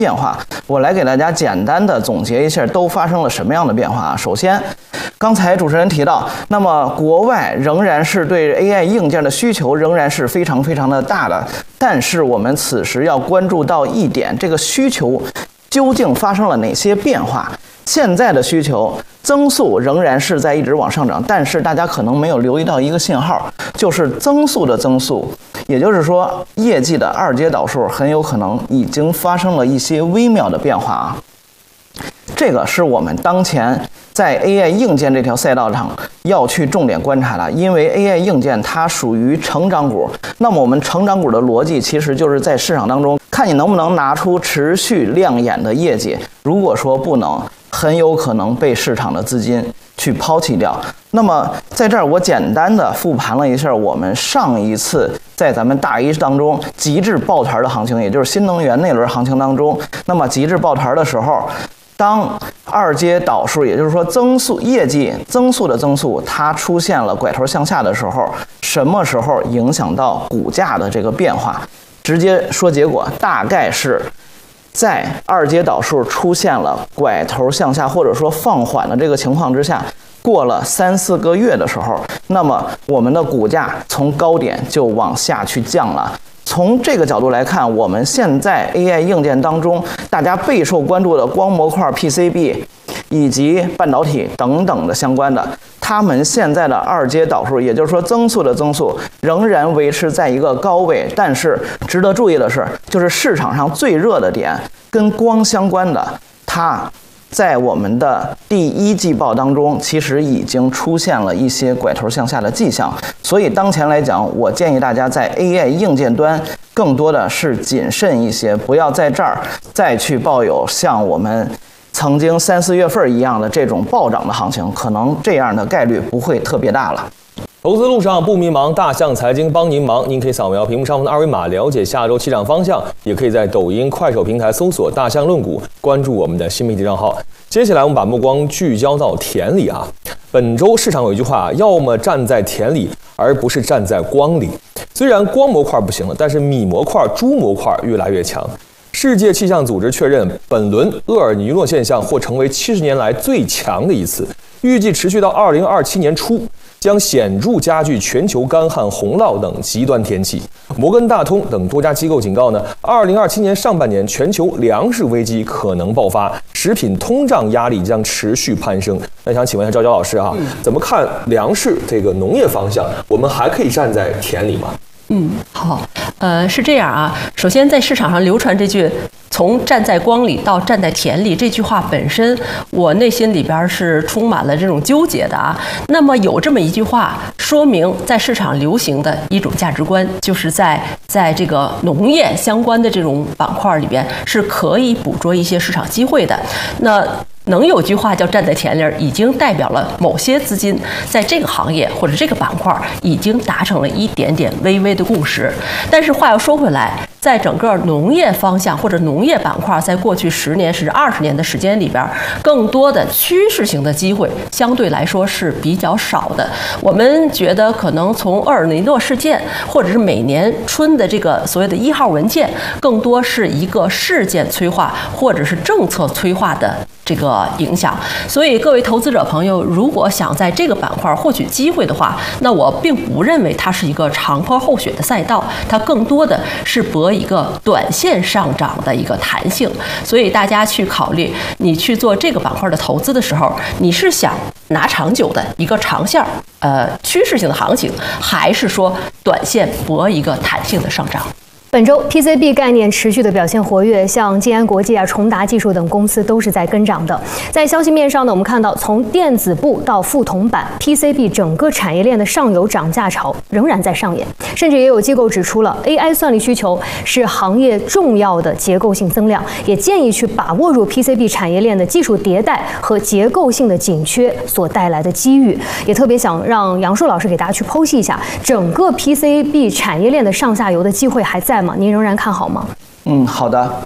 变化。我来给大家简单的总结一下，都发生了什么样的变化。首先，刚才主持人提到，那么国外仍然是对 AI 硬件的需求仍然是非常非常的大的，但是我们此时要关注到一点，这个需求究竟发生了哪些变化？现在的需求增速仍然是在一直往上涨，但是大家可能没有留意到一个信号，就是增速的增速，也就是说业绩的二阶导数很有可能已经发生了一些微妙的变化啊。这个是我们当前在 AI 硬件这条赛道上要去重点观察的，因为 AI 硬件它属于成长股，那么我们成长股的逻辑其实就是在市场当中看你能不能拿出持续亮眼的业绩，如果说不能，很有可能被市场的资金去抛弃掉。那么在这儿我简单的复盘了一下我们上一次在咱们大一当中极致抱团的行情，也就是新能源那轮行情当中，那么极致抱团的时候，当二阶导数，也就是说增速业绩增速的增速，它出现了拐头向下的时候，什么时候影响到股价的这个变化？直接说结果，大概是在二阶导数出现了拐头向下或者说放缓的这个情况之下，过了3、4个月的时候，那么我们的股价从高点就往下去降了。从这个角度来看，我们现在 AI 硬件当中大家备受关注的光模块 PCB 以及半导体等等的相关的，它们现在的二阶导数，也就是说增速的增速仍然维持在一个高位，但是值得注意的是，就是市场上最热的点跟光相关的，它在我们的第一季报当中其实已经出现了一些拐头向下的迹象，所以当前来讲，我建议大家在 AI 硬件端更多的是谨慎一些，不要在这儿再去抱有像我们曾经3、4月份一样的这种暴涨的行情，可能这样的概率不会特别大了。 投资路上不迷茫，大象财经帮您忙。您可以扫描屏幕上方的二维码了解下周期涨方向，也可以在抖音、快手平台搜索“大象论股”，关注我们的新媒体账号。接下来我们把目光聚焦到田里啊。本周市场有一句话，要么站在田里，而不是站在光里。虽然光模块不行了，但是米模块、铢模块越来越强。世界气象组织确认，本轮厄尔尼诺现象或成为70年来最强的一次，预计持续到2027年初，将显著加剧全球干旱、洪涝等极端天气。摩根大通等多家机构警告呢，2027年上半年全球粮食危机可能爆发，食品通胀压力将持续攀升。那想请问一下赵娇老师啊，怎么看粮食这个农业方向？我们还可以站在田里吗？ 好，是这样啊。首先，在市场上流传这句“从站在光里到站在田里”这句话本身，我内心里边是充满了这种纠结的啊。那么有这么一句话，说明在市场流行的一种价值观，就是在这个农业相关的这种板块里边是可以捕捉一些市场机会的。那能有句话叫站在田里，已经代表了某些资金在这个行业或者这个板块已经达成了一点点微微的共识。但是话又说回来，在整个农业方向或者农业板块，在过去10年甚至20年的时间里边，更多的趋势型的机会相对来说是比较少的。我们觉得可能从厄尔尼诺事件，或者是每年春的这个所谓的1号文件，更多是一个事件催化或者是政策催化的这个影响。所以各位投资者朋友，如果想在这个板块获取机会的话，那我并不认为它是一个长坡厚雪的赛道，它更多的是博一个短线上涨的一个弹性。所以大家去考虑你去做这个板块的投资的时候，你是想拿长久的一个长线趋势性的行情，还是说短线博一个弹性的上涨？ 本周 PCB 概念持续的表现活跃，像晋安国际啊、崇达技术等公司都是在跟涨的。在消息面上呢，我们看到从电子部到副铜板 ，PCB 整个产业链的上游涨价潮仍然在上演，甚至也有机构指出了 AI 算力需求是行业重要的结构性增量，也建议去把握住 PCB 产业链的技术迭代和结构性的紧缺所带来的机遇。也特别想让杨树老师给大家去剖析一下，整个 PCB 产业链的上下游的机会还在吗？您仍然看好吗？ 好的。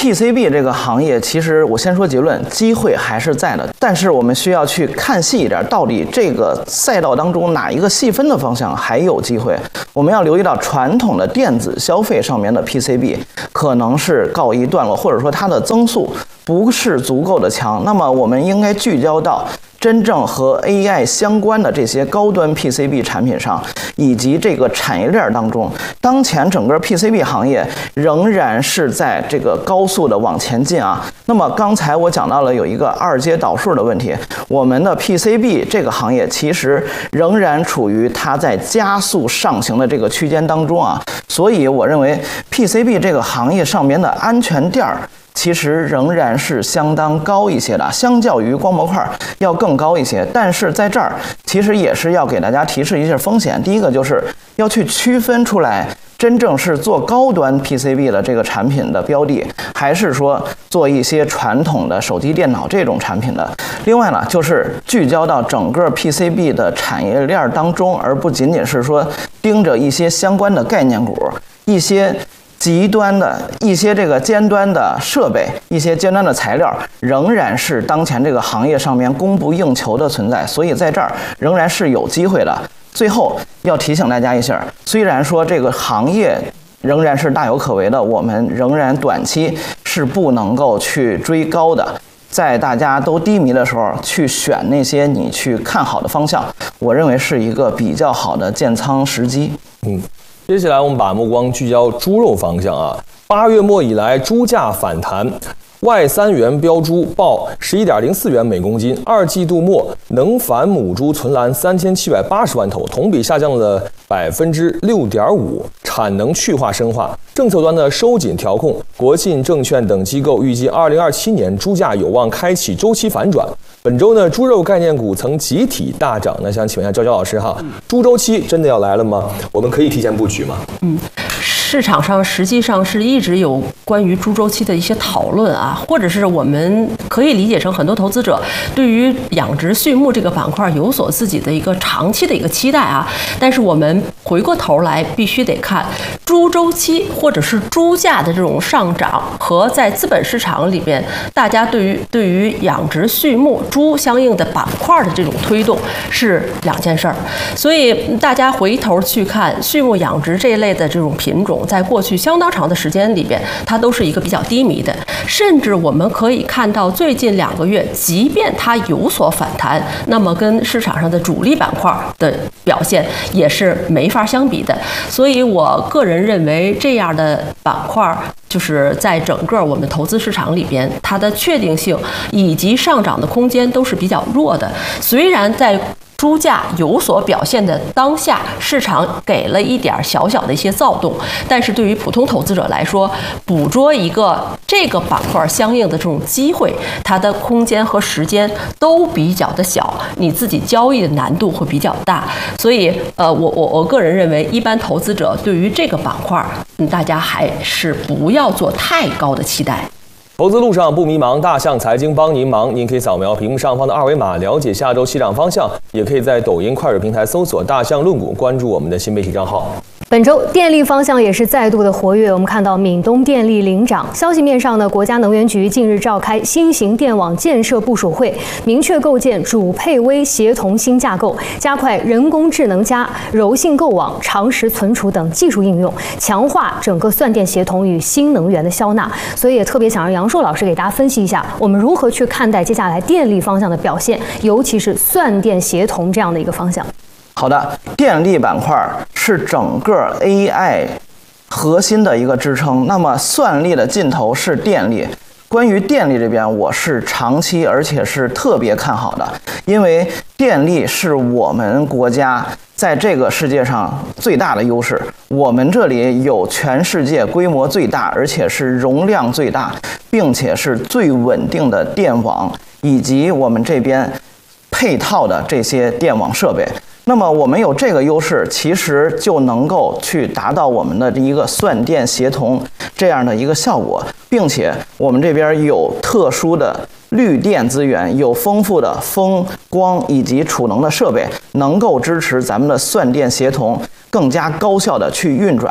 PCB 这个行业，其实我先说结论，机会还是在的，但是我们需要去看细一点，到底这个赛道当中哪一个细分的方向还有机会。我们要留意到传统的电子消费上面的 PCB 可能是告一段落，或者说它的增速不是足够的强。那么我们应该聚焦到真正和 AI 相关的这些高端 PCB 产品上，以及这个产业链当中，当前整个 PCB 行业仍然是在这个高速的往前进啊。那么刚才我讲到了有一个二阶导数的问题，我们的 PCB 这个行业其实仍然处于它在加速上行的这个区间当中啊，所以我认为 PCB 这个行业上面的安全垫儿其实仍然是相当高一些的，相较于光模块要更高一些。但是在这儿其实也是要给大家提示一下风险。第一个就是要去区分出来，真正是做高端 PCB 的这个产品的标的，还是说做一些传统的手机电脑这种产品的。另外呢，就是聚焦到整个 PCB 的产业链当中，而不仅仅是说盯着一些相关的概念股，一些极端的一些这个尖端的设备，一些尖端的材料，仍然是当前这个行业上面供不应求的存在，所以在这儿仍然是有机会的。最后要提醒大家一下，虽然说这个行业仍然是大有可为的，我们仍然短期是不能够去追高的。在大家都低迷的时候，去选那些你去看好的方向，我认为是一个比较好的建仓时机。 接下来我们把目光聚焦猪肉方向啊。8月末以来，猪价反弹，外3元标猪报11.04元每公斤。2季度末，能繁母猪存栏3780万头，同比下降了6.5%，产能去化深化。政策端的收紧调控，国信证券等机构预计2027年猪价有望开启周期反转。本周呢，猪肉概念股曾集体大涨。那想请问一下赵老师哈，猪周期真的要来了吗？我们可以提前布局吗？ 市场上实际上是一直有关于猪周期的一些讨论啊，或者是我们可以理解成很多投资者对于养殖畜牧这个板块有所自己的一个长期的一个期待啊。但是我们回过头来必须得看猪周期或者是猪价的这种上涨和在资本市场里边大家对于养殖畜牧猪相应的板块的这种推动是两件事儿。所以大家回头去看畜牧养殖这一类的这种品种，在过去相当长的时间里边，它都是一个比较低迷的，甚至我们可以看到最近2个月，即便它有所反弹，那么跟市场上的主力板块的表现也是没法相比的。所以我个人认为，这样的板块就是在整个我们投资市场里边，它的确定性以及上涨的空间都是比较弱的。虽然在猪价有所表现的当下，市场给了一点小小的一些躁动，但是对于普通投资者来说，捕捉一个这个板块相应的这种机会，它的空间和时间都比较的小，你自己交易的难度会比较大。所以我个人认为，一般投资者对于这个板块，大家还是不要做太高的期待。 投资路上不迷茫，大象财经帮您忙。您可以扫描屏幕上方的2维码了解下周期涨方向，也可以在抖音、快手平台搜索大象论股，关注我们的新媒体账号。 本周电力方向也是再度的活跃，我们看到闽东电力领涨。消息面上呢，国家能源局近日召开新型电网建设部署会，明确构建主配微协同新架构，加快人工智能加柔性构网、长时存储等技术应用，强化整个算电协同与新能源的消纳。所以也特别想让杨硕老师给大家分析一下，我们如何去看待接下来电力方向的表现，尤其是算电协同这样的一个方向。 好的，电力板块是整个 AI 核心的一个支撑，那么算力的尽头是电力。关于电力这边，我是长期而且是特别看好的，因为电力是我们国家在这个世界上最大的优势。我们这里有全世界规模最大，而且是容量最大，并且是最稳定的电网，以及我们这边配套的这些电网设备。那么我们有这个优势，其实就能够去达到我们的一个算电协同这样的一个效果，并且我们这边有特殊的绿电资源，有丰富的风光以及储能的设备，能够支持咱们的算电协同更加高效的去运转。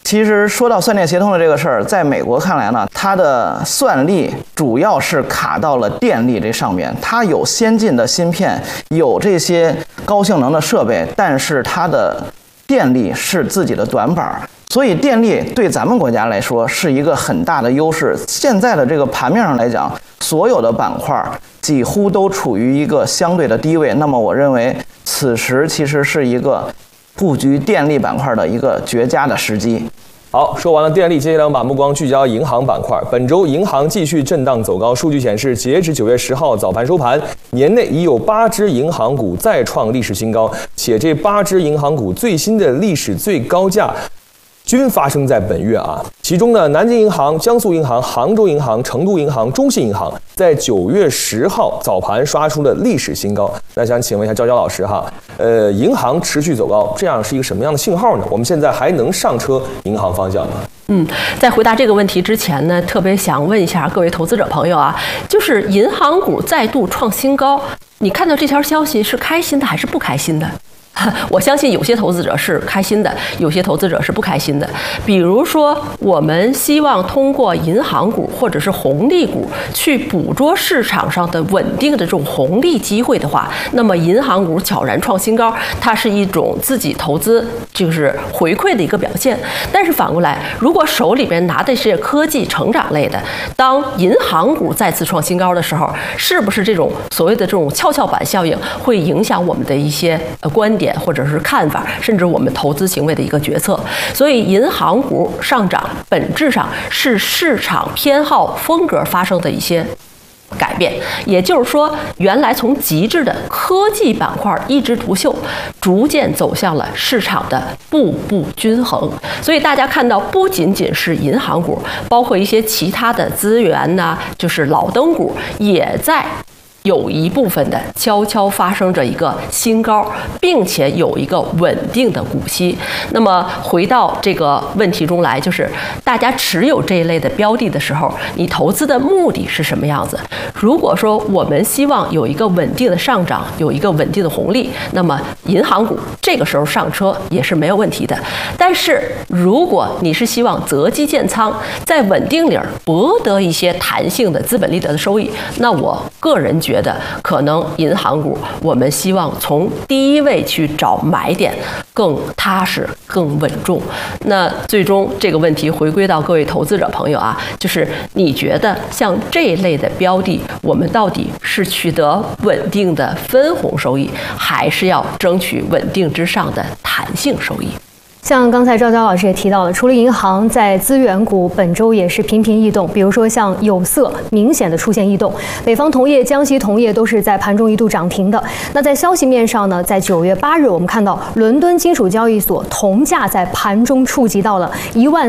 其实说到算电协同的这个事儿，在美国看来呢，它的算力主要是卡到了电力这上面。它有先进的芯片，有这些高性能的设备，但是它的电力是自己的短板。所以电力对咱们国家来说是一个很大的优势。现在的这个盘面上来讲，所有的板块几乎都处于一个相对的低位。那么我认为此时其实是一个布局电力板块的一个绝佳的时机。 好，说完了电力，接下来我们把目光聚焦银行板块。本周银行继续震荡走高，数据显示，截至9月10号早盘收盘，年内已有8只银行股再创历史新高，且这8只银行股最新的历史最高价均发生在本月啊。其中呢，南京银行、江苏银行、杭州银行、成都银行、中信银行在9月10号早盘刷出了历史新高。那想请问一下娇娇老师哈，银行持续走高，这样是一个什么样的信号呢？我们现在还能上车银行方向吗？ 在回答这个问题之前呢，特别想问一下各位投资者朋友啊，就是银行股再度创新高，你看到这条消息是开心的还是不开心的？我相信有些投资者是开心的，有些投资者是不开心的。比如说，我们希望通过银行股或者是红利股去捕捉市场上的稳定的这种红利机会的话，那么银行股悄然创新高，它是一种自己投资就是回馈的一个表现。但是反过来，如果手里边拿的是科技成长类的，当银行股再次创新高的时候，是不是这种所谓的这种跷跷板效应会影响我们的一些观点或者是看法，甚至我们投资行为的一个决策？所以银行股上涨本质上是市场偏好风格发生的一些改变，也就是说，原来从极致的科技板块一枝独秀，逐渐走向了市场的步步均衡。所以大家看到，不仅仅是银行股，包括一些其他的资源呐，就是老灯股，也在有一部分的悄悄发生着一个新高，并且有一个稳定的股息。那么回到这个问题中来，就是大家持有这一类的标的的时候，你投资的目的是什么样子？如果说我们希望有一个稳定的上涨，有一个稳定的红利，那么银行股这个时候上车也是没有问题的。但是如果你是希望择机建仓，在稳定里博得一些弹性的资本利得的收益，那我个人觉得可能银行股我们希望从低位去找买点更踏实更稳重。那最终这个问题回归到各位投资者朋友啊，就是你觉得像这一类的标的，我们到底是取得稳定的分红收益，还是要争取稳定之上的弹性收益？ 像刚才赵娇老师也提到了，除了银行，在资源股本周也是频频异动，比如说像有色明显的出现异动，北方铜业、江西铜业都是在盘中一度涨停的。那在消息面上呢，在9月8日，我们看到伦敦金属交易所铜价在盘中触及到了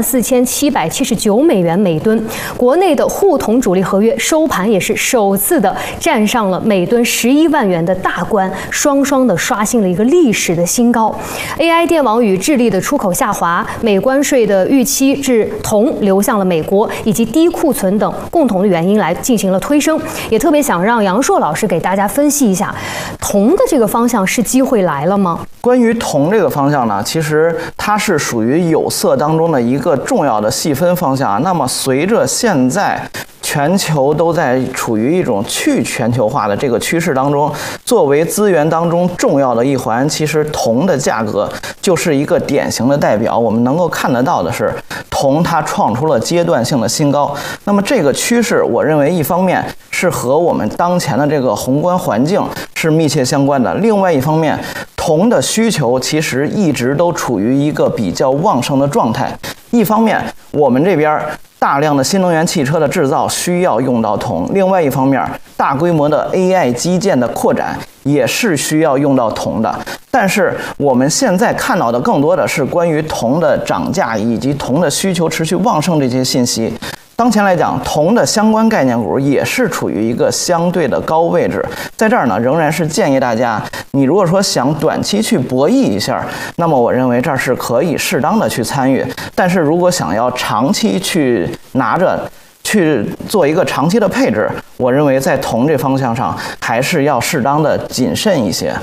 14779美元每吨，国内的沪铜主力合约收盘也是首次的站上了每吨11万元的大关，双双的刷新了一个历史的新高。AI 电网与智利的出口下滑，美关税的预期致铜流向了美国，以及低库存等共同的原因来进行了推升。也特别想让杨硕老师给大家分析一下，铜的这个方向是机会来了吗？ 关于铜这个方向呢，其实它是属于有色当中的一个重要的细分方向。那么随着现在全球都在处于一种去全球化的这个趋势当中，作为资源当中重要的一环，其实铜的价格就是一个典型的代表。我们能够看得到的是，铜它创出了阶段性的新高。那么这个趋势，我认为一方面是和我们当前的这个宏观环境是密切相关的，另外一方面，铜的需求其实一直都处于一个比较旺盛的状态。一方面，我们这边大量的新能源汽车的制造需要用到铜，另外一方面，大规模的 AI 基建的扩展也是需要用到铜的。但是我们现在看到的更多的是关于铜的涨价以及铜的需求持续旺盛这些信息。当前来讲，铜的相关概念股也是处于一个相对的高位置，在这儿呢，仍然是建议大家，你如果说想短期去博弈一下，那么我认为这儿是可以适当的去参与。但是如果想要长期去拿着去做一个长期的配置，我认为在铜这方向上还是要适当的谨慎一些。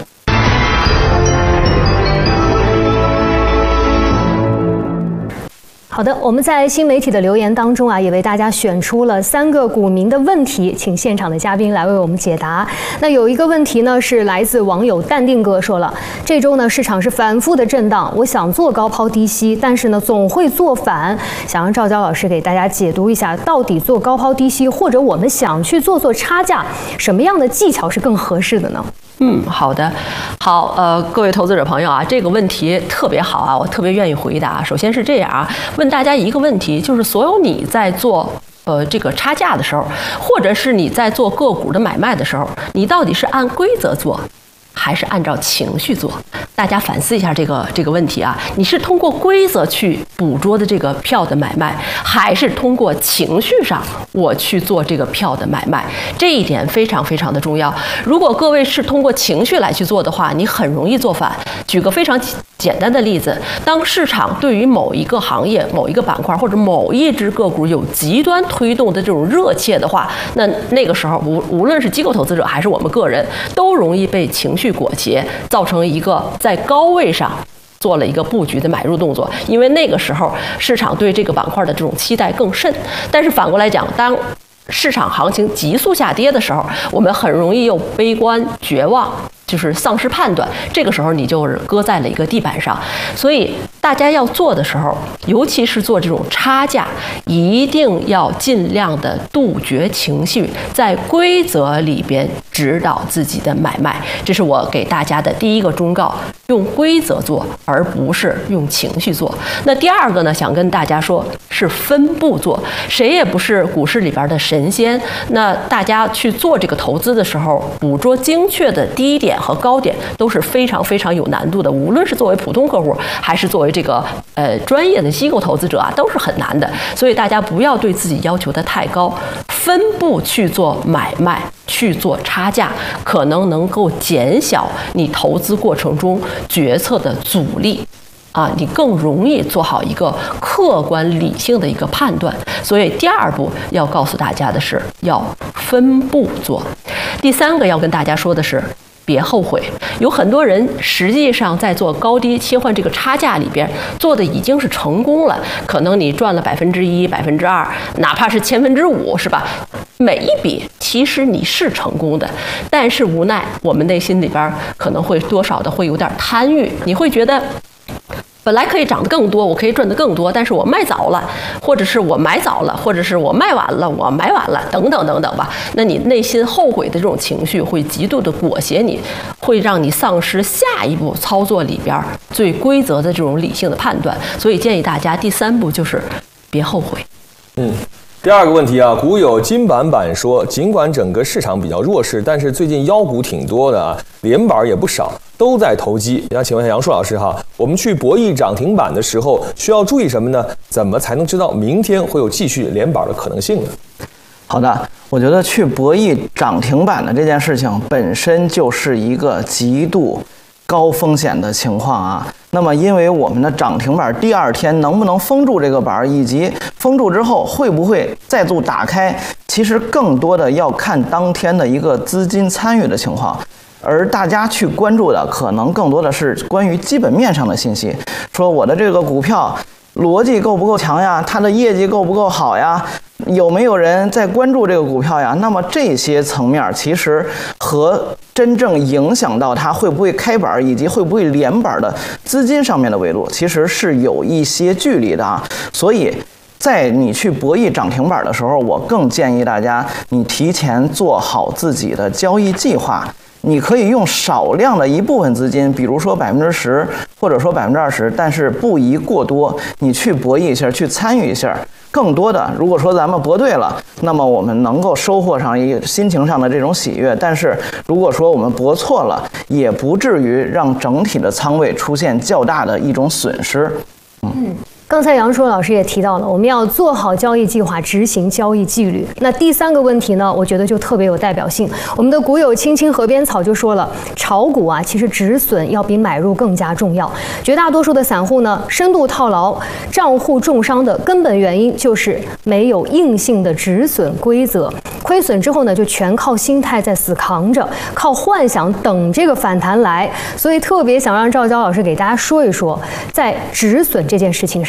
好的，我们在新媒体的留言当中啊，也为大家选出了3个股民的问题，请现场的嘉宾来为我们解答。那有一个问题呢，是来自网友淡定哥说了，这周呢市场是反复的震荡，我想做高抛低吸，但是呢总会做反，想让赵娇老师给大家解读一下，到底做高抛低吸，或者我们想去做差价，什么样的技巧是更合适的呢？ 好的，各位投资者朋友啊，这个问题特别好啊，我特别愿意回答。首先是这样啊，问大家一个问题，就是所有你在做这个差价的时候，或者是你在做个股的买卖的时候，你到底是按规则做，还是按照情绪做？大家反思一下这个问题啊，你是通过规则去捕捉的这个票的买卖，还是通过情绪上我去做这个票的买卖？这一点非常非常的重要。如果各位是通过情绪来去做的话，你很容易做反。举个非常简单的例子，当市场对于某一个行业、某一个板块或者某一只个股有极端推动的这种热切的话，那个时候无论是机构投资者还是我们个人，都容易被情绪裹挟，造成一个在高位上做了一个布局的买入动作，因为那个时候市场对这个板块的这种期待更甚。但是反过来讲，当市场行情急速下跌的时候，我们很容易又悲观绝望，就是丧失判断，这个时候你就是搁在了一个地板上。所以大家要做的时候，尤其是做这种差价，一定要尽量的杜绝情绪，在规则里边指导自己的买卖。这是我给大家的第一个忠告，用规则做，而不是用情绪做。那第二个呢，想跟大家说是分步做，谁也不是股市里边的神仙，那大家去做这个投资的时候，捕捉精确的低点和高点都是非常非常有难度的，无论是作为普通客户还是作为这个专业的机构投资者啊，都是很难的。所以大家不要对自己要求的太高，分步去做买卖，去做差价，可能能够减小你投资过程中决策的阻力啊，你更容易做好一个客观理性的一个判断。所以第二步要告诉大家的是要分步做。第三个要跟大家说的是，别后悔。有很多人实际上在做高低切换这个差价里边做的已经是成功了，可能你赚了1%、2%，哪怕是5%，是吧？每一笔其实你是成功的，但是无奈我们内心里边可能会多少的会有点贪欲，你会觉得本来可以涨得更多，我可以赚得更多，但是我卖早了，或者是我买早了，或者是我卖晚了，我买晚了，等等等等吧。那你内心后悔的这种情绪会极度的裹挟你，会让你丧失下一步操作里边最规则的这种理性的判断。所以建议大家第3步就是别后悔。 第二个问题啊，股友金板板说，尽管整个市场比较弱势，但是最近妖股挺多的啊，连板也不少，都在投机。想请问一下杨树老师哈，我们去博弈涨停板的时候需要注意什么呢？怎么才能知道明天会有继续连板的可能性呢？ 好的，我觉得去博弈涨停板的这件事情本身就是一个极度高风险的情况啊。那么因为我们的涨停板第2天能不能封住这个板，以及封住之后会不会再度打开，其实更多的要看当天的一个资金参与的情况。而大家去关注的可能更多的是关于基本面上的信息，说我的这个股票逻辑够不够强呀，它的业绩够不够好呀，有没有人在关注这个股票呀？那么这些层面其实和真正影响到它会不会开板以及会不会连板的资金上面的维度，其实是有一些距离的啊。所以在你去博弈涨停板的时候，我更建议大家你提前做好自己的交易计划。你可以用少量的一部分资金，比如说10%或者说20%，但是不宜过多。你去博弈一下，去参与一下。更多的，如果说咱们博对了，那么我们能够收获上一个心情上的这种喜悦。但是如果说我们博错了，也不至于让整体的仓位出现较大的一种损失。 刚才杨树老师也提到了，我们要做好交易计划，执行交易纪律。那第3个问题呢，我觉得就特别有代表性。我们的股友青青河边草就说了，炒股啊，其实止损要比买入更加重要。绝大多数的散户呢，深度套牢，账户重伤的根本原因就是没有硬性的止损规则。亏损之后呢，就全靠心态在死扛着，靠幻想等这个反弹来。所以特别想让赵娇老师给大家说一说，在止损这件事情上，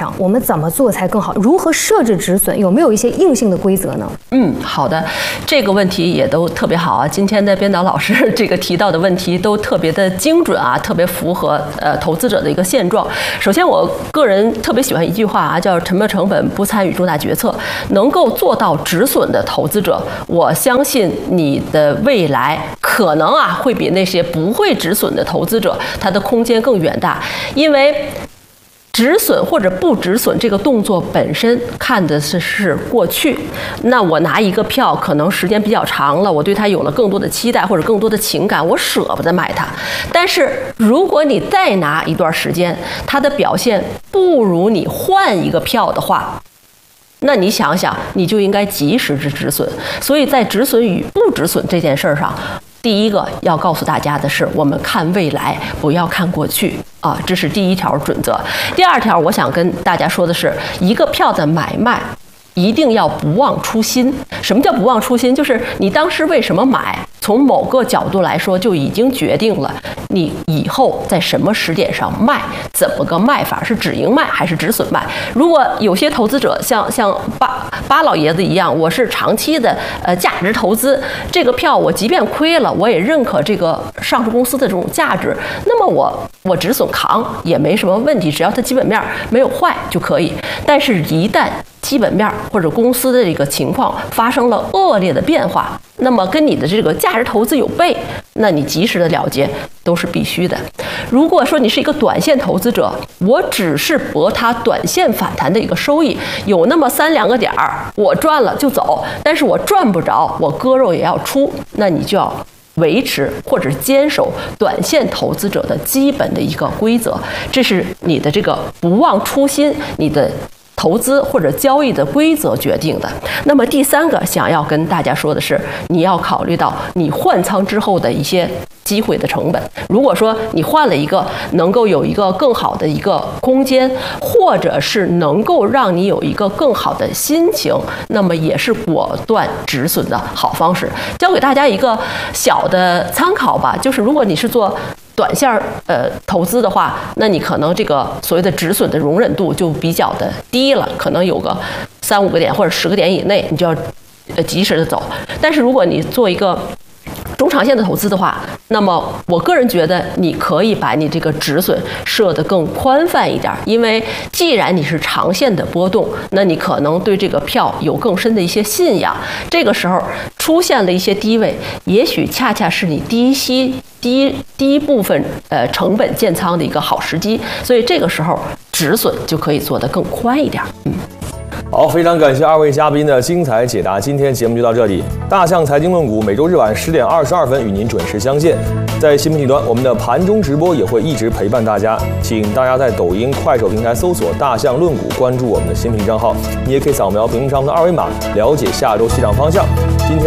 上，我们怎么做才更好？如何设置止损？有没有一些硬性的规则呢？ 好的，这个问题也都特别好啊。今天的编导老师这个提到的问题都特别的精准啊，特别符合投资者的一个现状。首先，我个人特别喜欢一句话啊，叫沉没成本不参与重大决策。能够做到止损的投资者，我相信你的未来可能会比那些不会止损的投资者，它的空间更远大，因为止损或者不止损这个动作本身看的是过去，那我拿一个票可能时间比较长了，我对它有了更多的期待或者更多的情感，我舍不得买它。但是如果你再拿一段时间，它的表现不如你换一个票的话，那你想想，你就应该及时止损。所以在止损与不止损这件事上，第一个要告诉大家的是，我们看未来，不要看过去啊，这是第一条准则。第二条，我想跟大家说的是，一个票的买卖一定要不忘初心。什么叫不忘初心？就是你当时为什么买，从某个角度来说就已经决定了你以后在什么时点上卖，怎么个卖法，是止盈卖还是止损卖。如果有些投资者像巴老爷子一样，我是长期的价值投资，这个票我即便亏了，我也认可这个上市公司的这种价值，那么我止损扛也没什么问题，只要它基本面没有坏就可以。但是一旦基本面或者公司的这个情况发生了恶劣的变化，那么跟你的这个价值投资有悖，那你及时的了结都是必须的。如果说你是一个短线投资者，我只是博它短线反弹的一个收益，有那么3-2个点儿，我赚了就走，但是我赚不着，我割肉也要出，那你就要维持或者坚守短线投资者的基本的一个规则，这是你的这个不忘初心，你的投资或者交易的规则决定的。那么第三个想要跟大家说的是，你要考虑到你换仓之后的一些机会的成本。如果说你换了一个能够有一个更好的一个空间，或者是能够让你有一个更好的心情，那么也是果断止损的好方式。教给大家一个小的参考吧，就是如果你是做短线投资的话，那你可能这个所谓的止损的容忍度就比较的低了，可能有个3-5个点或者10个点以内，你就要及时的走。但是如果你做一个中长线的投资的话，那么我个人觉得你可以把你这个止损设得更宽泛一点，因为既然你是长线的波动，那你可能对这个票有更深的一些信仰。这个时候出现了一些低位，也许恰恰是你第一部分成本建仓的一个好时机，所以这个时候止损就可以做得更宽一点。 好，非常感谢2位嘉宾的精彩解答。今天节目就到这里，大象财经论股每周日晚10点22分与您准时相见。在新媒体端，我们的盘中直播也会一直陪伴大家，请大家在抖音、快手平台搜索“大象论股”，关注我们的新品账号。你也可以扫描屏幕上的2维码，了解下周市场方向。